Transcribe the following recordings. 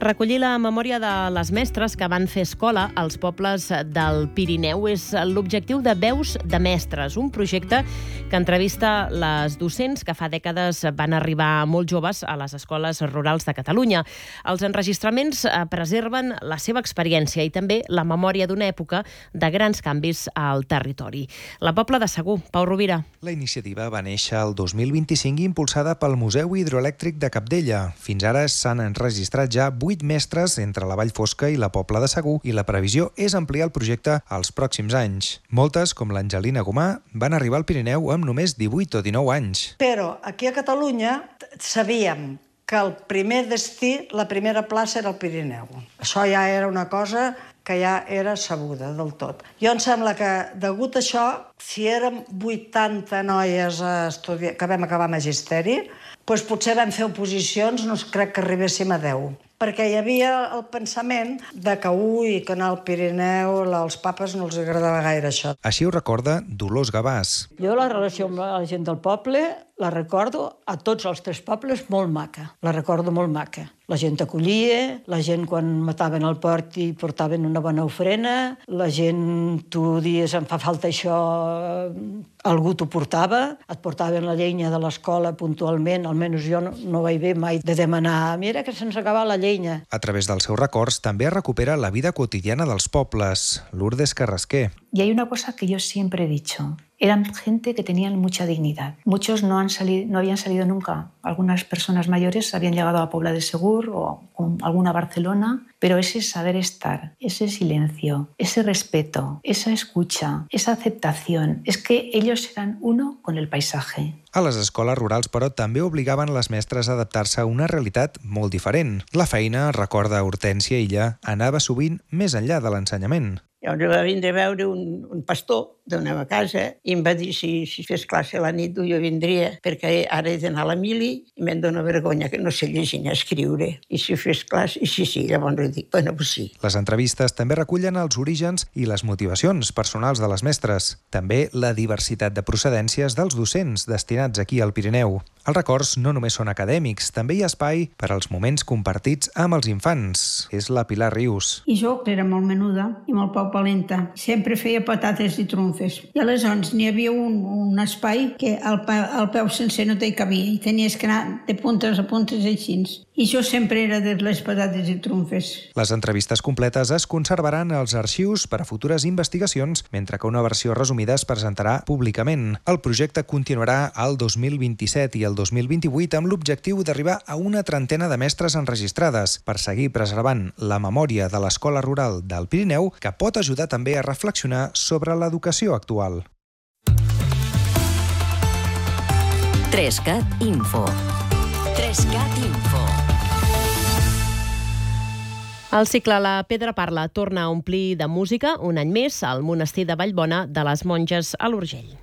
Recollir la memòria de les mestres que van fer escola als pobles del Pirineu és l'objectiu de Veus de Mestres, un projecte que entrevista les docents que fa dècades van arribar molt joves a les escoles rurals de Catalunya. Els enregistraments preserven la seva experiència i també la memòria d'una època de grans canvis al territori. La Pobla de Segur, Pau Rovira. La iniciativa va néixer el 2025 impulsada pel Museu Hidroelèctric de Capdella. Fins ara s'han enregistrat ja 8 mestres entre la Vall Fosca i la Pobla de Segur i la previsió és ampliar el projecte als pròxims anys. Moltes, com l'Angelina Gomà, van arribar al Pirineu amb només 18 o 19 anys. Però aquí a Catalunya sabíem que el primer destí, la primera plaça era el Pirineu. Això ja era una cosa que ja era sabuda del tot. Jo em sembla que, degut a això, si érem 80 noies que vam acabar magisteri, doncs potser vam fer oposicions, no crec que arribéssim a 10. Perquè hi havia el pensament de que, que anar al Pirineu, als papes no els agradava gaire això. Així ho recorda Dolors Gavàs. Jo la relació amb la gent del poble la recordo a tots els 3 pobles molt maca. La recordo molt maca. La gent acollia, la gent quan mataven el port i portaven una bona ofrena, la gent, tu dies, em fa falta això, algú t'ho portava, et portaven la llenya de l'escola puntualment, almenys jo no vaig bé mai de demanar, mira que se'ns acaba la llenya. A través dels seus records també recupera la vida quotidiana dels pobles. Lourdes Carrasquer. Y hay una cosa que yo siempre he dicho. Eran gente que tenían mucha dignidad. Muchos no habían salido nunca. Algunas personas mayores habían llegado a Pobla de Segur o alguna a Barcelona, pero ese saber estar, ese silencio, ese respeto, esa escucha, esa aceptación, es que ellos eran uno con el paisaje. A les escoles rurals, però, també obligaven les mestres a adaptar-se a una realitat molt diferent. La feina, recorda Hortènsia Illa, anava sovint més enllà de l'ensenyament. Llavors va vindre a veure un pastor de la meva casa i em va dir si fes classe a la nit jo vindria, perquè ara he d'anar a la mili i me'n dóna vergonya que no sé llegir ni escriure. I si fes classe, i sí, llavors dic, bueno, pues sí. Les entrevistes també recullen els orígens i les motivacions personals de les mestres. També la diversitat de procedències dels docents destinats aquí al Pirineu. Els records no només són acadèmics, també hi ha espai per als moments compartits amb els infants. És la Pilar Rius. I jo era molt menuda i molt poc valenta. Sempre feia patates i trumfes. I aleshores n'hi havia un espai que el peu sencer no t'hi cabia i tenies que anar de puntes a puntes així. I jo sempre era de les patates i trumfes. Les entrevistes completes es conservaran als arxius per a futures investigacions, mentre que una versió resumida es presentarà públicament. El projecte continuarà al 2027 i el 2028 amb l'objectiu d'arribar a una trentena de mestres enregistrades per seguir preservant la memòria de l'escola rural del Pirineu, que pot ajudar també a reflexionar sobre l'educació actual. 3CAT Info. 3CAT Info. El cicle La Pedra Parla torna a omplir de música un any més al monestir de Vallbona de les Monges a l'Urgell.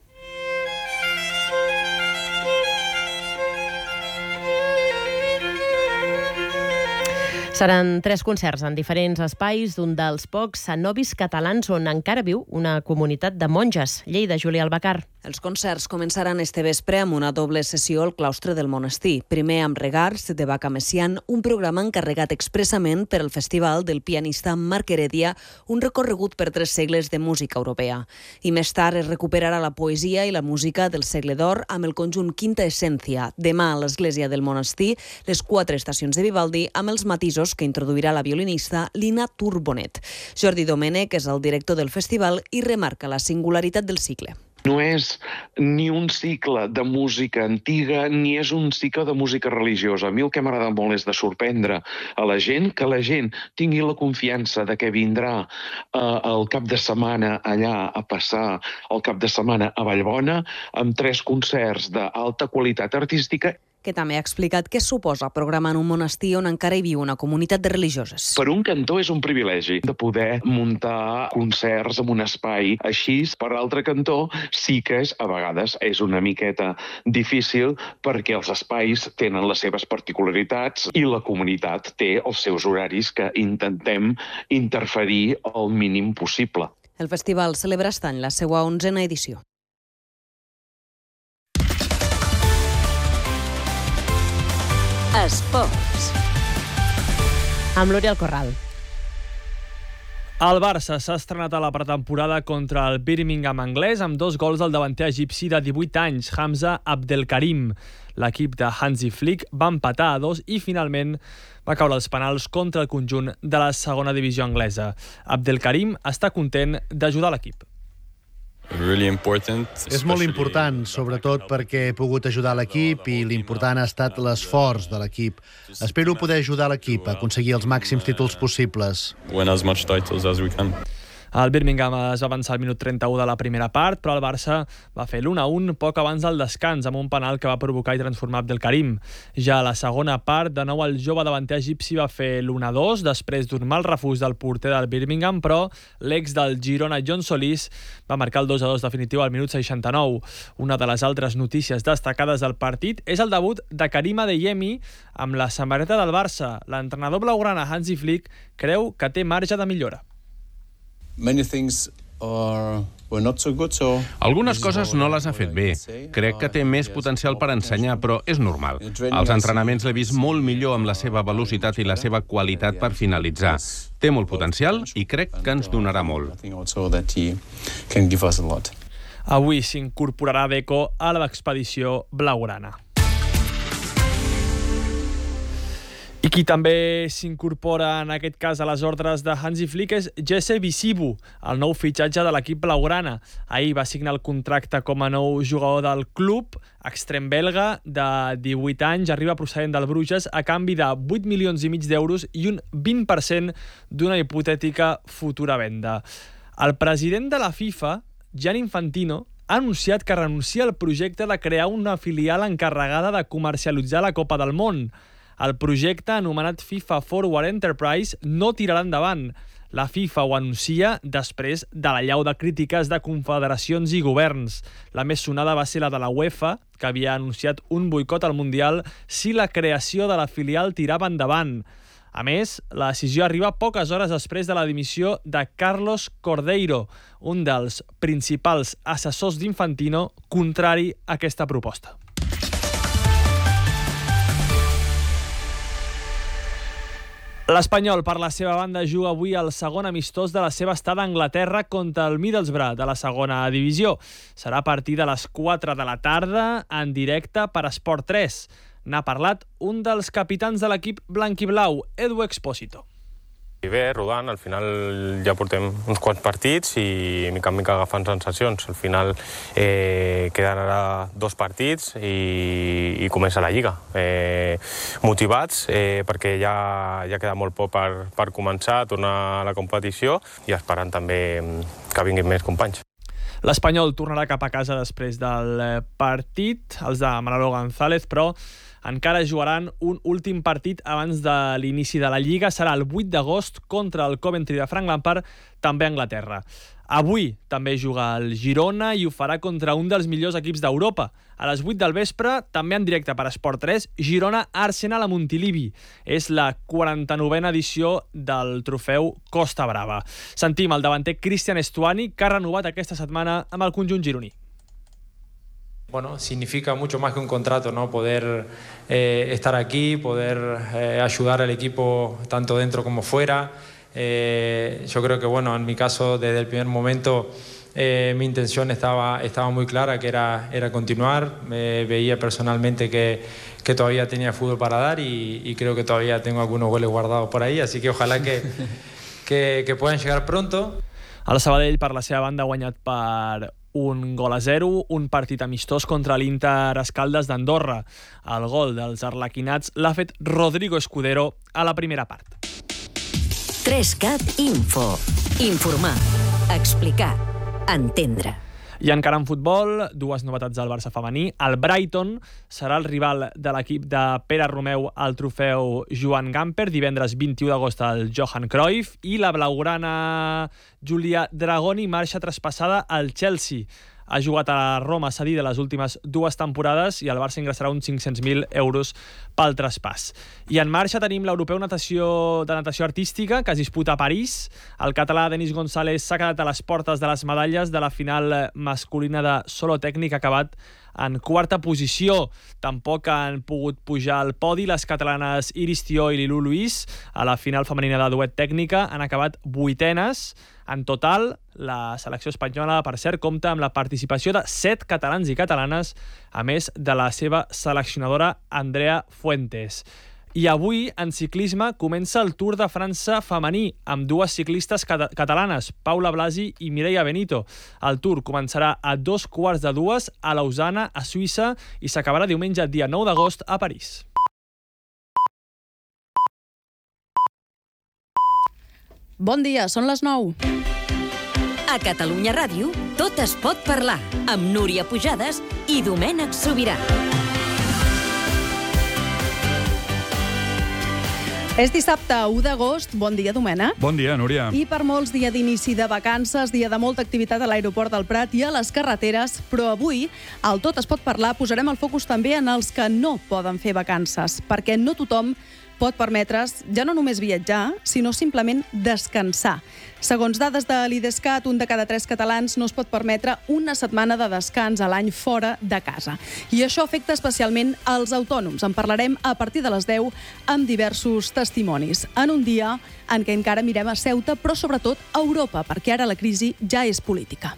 Seran 3 concerts en diferents espais d'un dels pocs cenovis catalans on encara viu una comunitat de monges. Lleida, Júlia Albacar. Els concerts començaran este vespre amb una doble sessió al claustre del monestir. Primer amb Regars de Vaca Messian, un programa encarregat expressament per al festival del pianista Marc Heredia, un recorregut per 3 segles de música europea. I més tard es recuperarà la poesia i la música del segle d'or amb el conjunt Quinta Essència. Demà a l'església del monestir, les 4 estacions de Vivaldi amb els matisos que introduirà la violinista Lina Turbonet. Jordi Domènech és el director del festival i remarca la singularitat del cicle. No és ni un cicle de música antiga ni és un cicle de música religiosa. A mi el que m'agrada molt és de sorprendre a la gent, que la gent tingui la confiança de que vindrà el cap de setmana allà a passar el cap de setmana a Vallbona amb 3 concerts d'alta qualitat artística. Que també ha explicat què suposa programar en un monestir on encara hi viu una comunitat de religioses. Per un cantó és un privilegi de poder muntar concerts en un espai així. Per l'altre cantó sí que a vegades és una miqueta difícil perquè els espais tenen les seves particularitats i la comunitat té els seus horaris que intentem interferir el mínim possible. El festival celebra aquest any la seva 11a edició. Esports. Amb l'Oriol Corral. El Barça s'ha estrenat a la pretemporada contra el Birmingham anglès amb 2 gols del davanter egipci de 18 anys, Hamza Abdelkarim. L'equip de Hansi Flick va empatar a 2 i finalment va caure als penals contra el conjunt de la segona divisió anglesa. Abdelkarim està content d'ajudar l'equip. És molt important, sobretot perquè he pogut ajudar l'equip i l'important ha estat l'esforç de l'equip. Espero poder ajudar l'equip a aconseguir els màxims títols possibles. El Birmingham es va avançar al minut 31 de la primera part, però el Barça va fer l'1-1 poc abans del descans, amb un penal que va provocar i transformar Abdelkarim. Ja a la segona part, de nou el jove davanter egipci va fer l'1-2, després d'un mal refús del porter del Birmingham, però l'ex del Girona, John Solís, va marcar el 2-2 definitiu al minut 69. Una de les altres notícies destacades del partit és el debut de Karim Adeyemi amb la samarreta del Barça. L'entrenador blaugrana Hansi Flick creu que té marge de millora. Algunes coses no les ha fet bé. Crec que té més potencial per ensenyar, però és normal. Als entrenaments l'he vist molt millor amb la seva velocitat i la seva qualitat per finalitzar. Té molt potencial i crec que ens donarà molt. Avui s'incorporarà Deco a l'expedició blaugrana. I qui també s'incorpora en aquest cas a les ordres de Hansi Flick és Jesse Bisibu, el nou fitxatge de l'equip blaugrana. Ahir va signar el contracte com a nou jugador del club, extrem belga, de 18 anys, arriba procedent del Bruges a canvi de 8 milions i mig d'euros i un 20% d'una hipotètica futura venda. El president de la FIFA, Gianni Infantino, ha anunciat que renuncia al projecte de crear una filial encarregada de comercialitzar la Copa del Món. El projecte, anomenat FIFA Forward Enterprise, no tirarà endavant. La FIFA ho anuncia després de l'allau de crítiques de confederacions i governs. La més sonada va ser la de la UEFA, que havia anunciat un boicot al Mundial si la creació de la filial tirava endavant. A més, la decisió arriba poques hores després de la dimissió de Carlos Cordeiro, un dels principals assessors d'Infantino, contrari a aquesta proposta. L'Espanyol, per la seva banda, juga avui el segon amistós de la seva estada a Anglaterra contra el Middlesbrough de la segona divisió. Serà a partir de les 4 de la tarda, en directe per Esport 3. N'ha parlat un dels capitans de l'equip blanc i blau, Edu Expósito. I bé, rodant, al final ja portem uns quants partits i mica en mica agafant sensacions. Al final queden ara 2 partits i comença la Lliga. Motivats perquè ja queda molt poc per començar a tornar a la competició i esperant també que vinguin més companys. L'Espanyol tornarà cap a casa després del partit, els de Manolo González, però encara jugaran un últim partit abans de l'inici de la Lliga. Serà el 8 d'agost contra el Coventry de Frank Lampard, també a Anglaterra. Avui també juga el Girona i ho farà contra un dels millors equips d'Europa. A les 8 del vespre, també en directe per Esport 3, Girona-Arsenal a Montilivi. És la 49a edició del trofeu Costa Brava. Sentim el davanter Cristian Estuani, que ha renovat aquesta setmana amb el conjunt gironí. Bueno, significa mucho más que un contrato, ¿no? Poder estar aquí, poder ayudar al equipo tanto dentro como fuera. Yo creo que, bueno, en mi caso, desde el primer momento, mi intención estaba muy clara, que era continuar. Veía personalmente que todavía tenía fútbol para dar y creo que todavía tengo algunos goles guardados por ahí, así que ojalá que puedan llegar pronto. El Sabadell, per la seva banda, ha guanyat per 1-0, un partit amistós contra l'Inter Escaldes d'Andorra. El gol dels arlequinats l'ha fet Rodrigo Escudero a la primera part. 3CAT Info. Informar, explicar, entendre. I encara en futbol, 2 novetats del Barça femení. El Brighton serà el rival de l'equip de Pere Romeu al trofeu Joan Gamper, divendres 21 d'agost al Johan Cruyff, i la blaugrana Giulia Dragoni marxa traspassada al Chelsea. ha jugat a la Roma cedida les últimes 2 temporades i el Barça ingressarà uns 500.000 euros pel traspàs. I en marxa tenim l'Europeu de natació artística, que es disputa a París. El català Denis González s'ha quedat a les portes de les medalles de la final masculina de solo tècnic, acabat en 4a posició. Tampoc han pogut pujar al podi les catalanes Iris Tió i Lilú Luis. A la final femenina de duet tècnica han acabat 8enes. En total, la selecció espanyola, per cert, compta amb la participació de 7 catalans i catalanes, a més de la seva seleccionadora Andrea Fuentes. I avui, en ciclisme, comença el Tour de França femení, amb 2 ciclistes catalanes, Paula Blasi i Mireia Benito. El Tour començarà a 2:15 a Lausana, a Suïssa, i s'acabarà diumenge, dia 9 d'agost, a París. Bon dia, són les 9. A Catalunya Ràdio, tot es pot parlar, amb Núria Pujades i Domènec Sobirà. És dissabte 1 d'agost. Bon dia, Domènec. Bon dia, Núria. I per molts, dia d'inici de vacances, dia de molta activitat a l'aeroport del Prat i a les carreteres, però avui, al Tot es pot parlar, posarem el focus també en els que no poden fer vacances, perquè no tothom pot permetre's ja no només viatjar, sinó simplement descansar. Segons dades de l'IDESCAT, 1 de cada 3 catalans no es pot permetre una setmana de descans a l'any fora de casa. I això afecta especialment als autònoms. En parlarem a partir de les 10 amb diversos testimonis. En un dia en què encara mirem a Ceuta, però sobretot a Europa, perquè ara la crisi ja és política.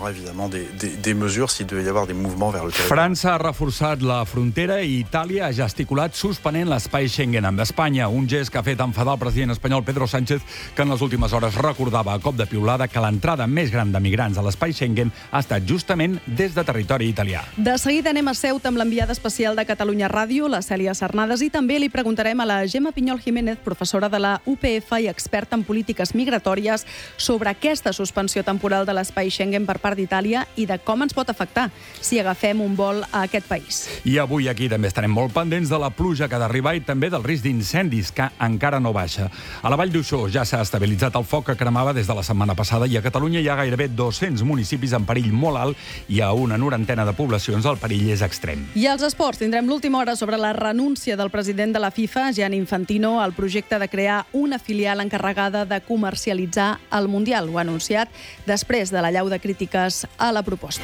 França ha reforçat la frontera i Itàlia ha gesticulat suspenent l'espai Schengen amb Espanya, un gest que ha fet enfadar el president espanyol Pedro Sánchez, que en les últimes hores recordava a cop de piulada que l'entrada més gran de migrants a l'espai Schengen ha estat justament des de territori italià. De seguida anem a Ceuta amb l'enviada especial de Catalunya Ràdio, la Cèlia Sarnades, i també li preguntarem a la Gemma Pinyol Jiménez, professora de la UPF i experta en polítiques migratòries, sobre aquesta suspensió temporal de l'espai Schengen per part d'Itàlia i de com ens pot afectar si agafem un vol a aquest país. I avui aquí també estarem molt pendents de la pluja que ha d'arribar i també del risc d'incendis, que encara no baixa. A la Vall d'Uixó ja s'ha estabilitzat el foc que cremava des de la setmana passada i a Catalunya hi ha gairebé 200 municipis en perill molt alt i a una 90 de poblacions el perill és extrem. I als esports tindrem l'última hora sobre la renúncia del president de la FIFA, Gianni Infantino, al projecte de crear una filial encarregada de comercialitzar el Mundial. Ho ha anunciat després de l'allau de crítiques a la proposta.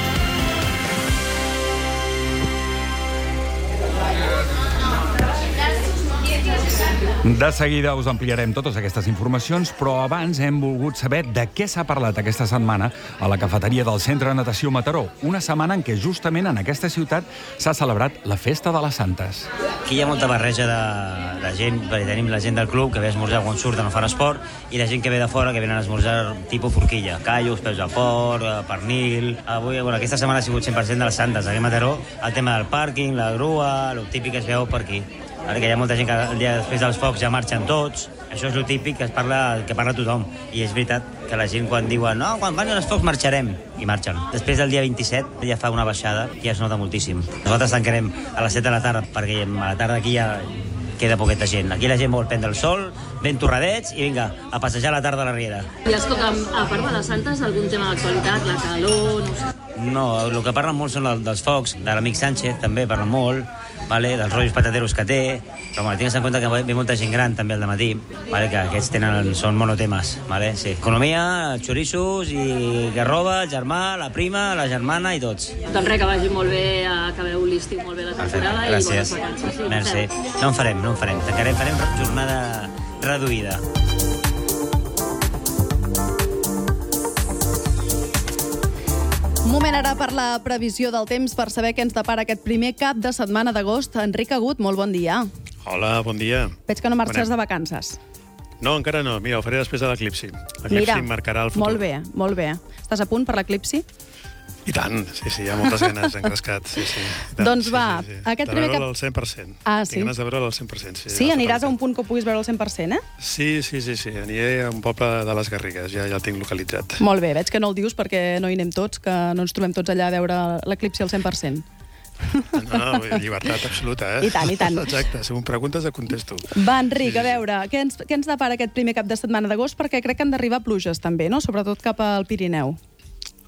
De seguida us ampliarem totes aquestes informacions, però abans hem volgut saber de què s'ha parlat aquesta setmana a la cafeteria del Centre de Natació Mataró, una setmana en què justament en aquesta ciutat s'ha celebrat la Festa de les Santes. Aquí hi ha molta barreja de gent, perquè tenim la gent del club que ve a esmorzar quan surten o fan esport, i la gent que ve de fora que venen a esmorzar tipus forquilla, callos, peus de porc, pernil. Avui, aquesta setmana ha sigut 100% de les Santes. Aquí a Mataró, el tema del pàrquing, la grua, el típic que es veu per aquí. Que hi ha molta gent que el dia després dels focs ja marxen tots. Això és el típic que parla tothom. I és veritat que la gent quan diuen no, quan van els focs marxarem, i marxen. Després del dia 27 ja fa una baixada i ja es nota moltíssim. Nosaltres tancarem a les 7 de la tarda perquè a la tarda aquí ja queda poqueta gent. Aquí la gent vol prendre el sol, ben torradets i vinga, a passejar la tarda a la riera. I escolta, a part de les Santes, algun tema d'actualitat, la calor, no sé... No, el que parlen molt són dels focs, de l'amic Sánchez també parlen molt, vale? Dels rotllos patateros que té, però bueno, tingues en compte que ve molta gent gran també al dematí, vale? Que aquests són monotemes. Vale? Sí. Economia, xorissos i garroba, el germà, la prima, la germana i tots. Doncs res, que vagi molt bé, acabeu l'estiu molt bé la temporada. Gràcies. I bones vacances. Sí, merci. No en farem. Farem jornada reduïda. Un moment ara per la previsió del temps per saber què ens depara aquest primer cap de setmana d'agost. Enric Agut, molt bon dia. Hola, bon dia. Veig que no marxes de vacances. No, encara no. Mira, ho faré després de l'eclipsi. L'eclipsi marcarà el futur. Molt bé. Estàs a punt per l'eclipsi? I tant, sí, hi ha moltes ganes, engrescat, sí. Doncs va, aquest primer cap... De veure'l al 100%. Ah, sí? Tinc ganes de veure'l al 100%. Sí, aniràs a un punt que ho puguis veure al 100%, eh? Sí. Aniré a un poble de les Garrigues, ja el tinc localitzat. Molt bé, veig que no el dius perquè no hi anem tots, que no ens trobem tots allà a veure l'eclipsi al 100%. No, llibertat absoluta, I tant. Exacte, si m'ho preguntes, et contesto. Va, Enric, a veure, què ens depara aquest primer cap de setmana d'agost? Perquè crec que han d'arribar pluges també, no? Sobretot cap al Pirineu.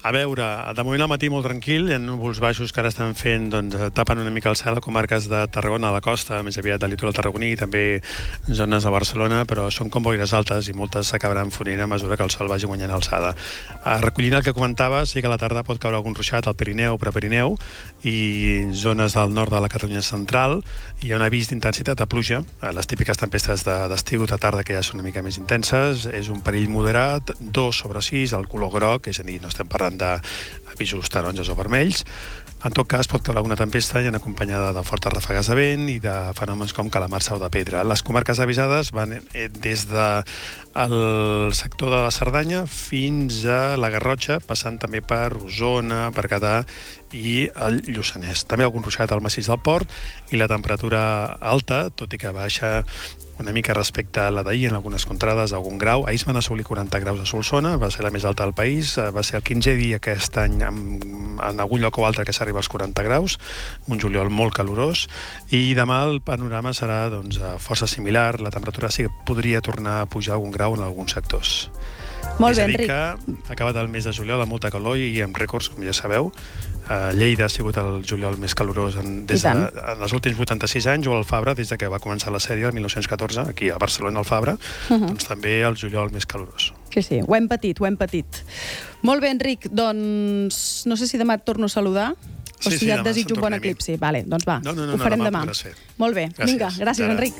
A veure, de moment al matí molt tranquil, hi ha núvols baixos que ara estan fent, tapen una mica el cel a comarques de Tarragona, a la costa, més aviat del litoral tarragoní, i també zones de Barcelona, però són com boires altes i moltes s'acabaran fonent a mesura que el sol vagi guanyant alçada. Recollint el que comentava, sí que a la tarda pot caure algun ruixat al Pirineu, Prepirineu, i zones del nord de la Catalunya central. Hi ha un avís d'intensitat de pluja, les típiques tempestes d'estiu de tarda que ja són una mica més intenses, és un perill moderat, 2/6, el color groc, és a dir, no estem parlant d'avisos taronges o vermells. En tot cas, pot caure alguna tempesta i acompanyada de fortes ràfegues de vent i de fenòmens com calamarsa o de pedra. Les comarques avisades van des del sector de la Cerdanya fins a la Garrotxa, passant també per Osona, Berguedà i el Lluçanès. També algun ruixat al massís del Port i la temperatura alta, tot i que baixa una mica respecte a la d'ahir en algunes contrades, algun grau. Ahir es van assolir 40 graus a Solsona, va ser la més alta del país, va ser el 15è dia aquest any en algun lloc o altre que s'arriba als 40 graus, un juliol molt calorós, i demà el panorama serà força similar, la temperatura sí que podria tornar a pujar algun grau en alguns sectors. Molt bé, Enric. És a dir que ha acabat el mes de juliol amb molta calor i amb rècords, com ja sabeu. Lleida ha sigut el juliol més calorós en els últims 86 anys, o el Fabra, des que va començar la sèrie, el 1914, aquí a Barcelona, al Fabra, doncs també el juliol més calorós. Sí, ho hem patit, ho hem patit. Molt bé, Enric, doncs no sé si demà et torno a saludar o si ja et desitjo un bon eclipsi. Vale, doncs va, ho farem demà. Molt bé, vinga, gràcies, Enric.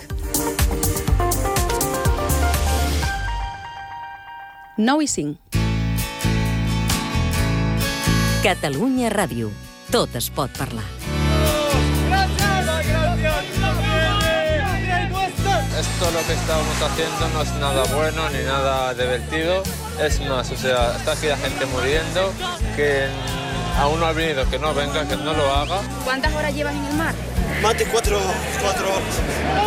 9:05. Catalunya Ràdio. Tot es pot parlar. Esto lo que estábamos haciendo no es nada bueno ni nada divertido. Es más, o sea, está aquí la gente muriendo, que aún no ha venido, que no venga, que no lo haga. ¿Cuántas horas llevas en el mar? Más de 4 horas.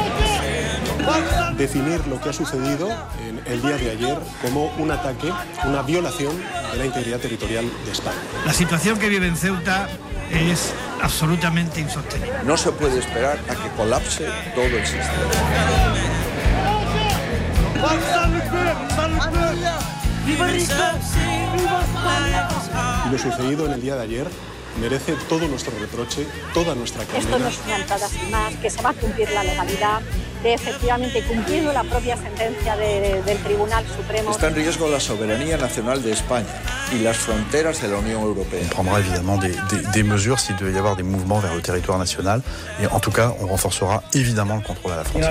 Definir lo que ha sucedido en el día de ayer como un ataque, una violación de la integridad territorial de España. La situación que vive en Ceuta es absolutamente insostenible. No se puede esperar a que colapse todo el sistema. Y lo sucedido en el día de ayer merece todo nuestro reproche, toda nuestra condena. Esto no es una entrada sin más, que se va a cumplir la legalidad, de efectivamente cumpliendo la propia sentencia del Tribunal Supremo. Está en riesgo la soberanía nacional de España y las fronteras de la Unión Europea. On prendra évidemment des mesures s'il devait y avoir des mouvements vers le territoire national, et en tout cas, on renforcera évidemment le contrôle à la frontière.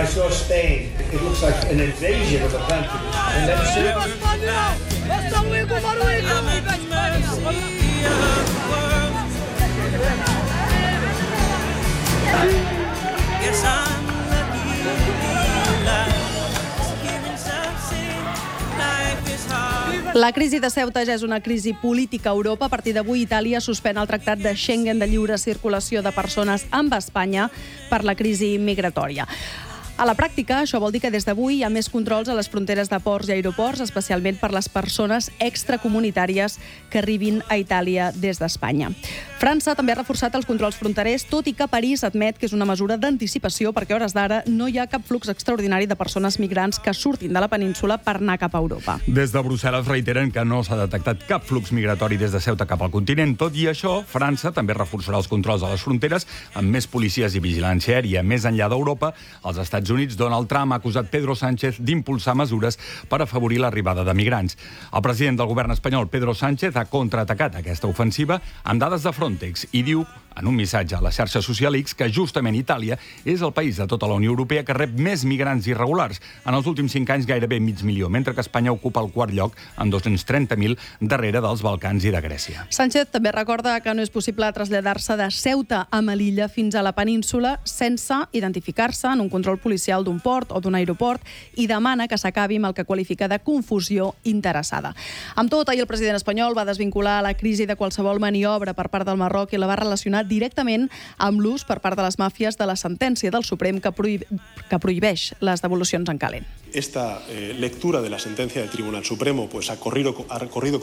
La crisi de Ceuta ja és una crisi política a Europa. A partir d'avui, Itàlia suspèn el tractat de Schengen de lliure circulació de persones amb Espanya per la crisi migratòria. A la pràctica, això vol dir que des d'avui hi ha més controls a les fronteres de ports i aeroports, especialment per les persones extracomunitàries que arribin a Itàlia des d'Espanya. França també ha reforçat els controls fronterers, tot i que París admet que és una mesura d'anticipació perquè a hores d'ara no hi ha cap flux extraordinari de persones migrants que surtin de la península per anar cap a Europa. Des de Brussel·les reiteren que no s'ha detectat cap flux migratori des de Ceuta cap al continent. Tot i això, França també reforçarà els controls a les fronteres amb més policies i vigilància aèria. Més enllà d'Europa, els Estats Units, Donald Trump ha acusat Pedro Sánchez d'impulsar mesures per afavorir l'arribada de migrants. El president del govern espanyol, Pedro Sánchez, ha contraatacat aquesta ofensiva amb dades de Frontex i diu, en un missatge a la xarxa social X, que justament Itàlia és el país de tota la Unió Europea que rep més migrants irregulars. En els últims 5 anys gairebé 500.000, mentre que Espanya ocupa el quart lloc amb 230.000 darrere dels Balcans i de Grècia. Sánchez també recorda que no és possible traslladar-se de Ceuta a Melilla fins a la península sense identificar-se en un control policial d'un port o d'un aeroport i demana que s'acabi amb el que qualifica de confusió interessada. Amb tot, ahir el president espanyol va desvincular la crisi de qualsevol maniobra per part del Marroc i la va relacionar directament amb l'ús per part de les màfies de la sentència del Suprem que prohibeix les devolucions en calent. Esta lectura de la sentencia del Tribunal Supremo pues ha corrido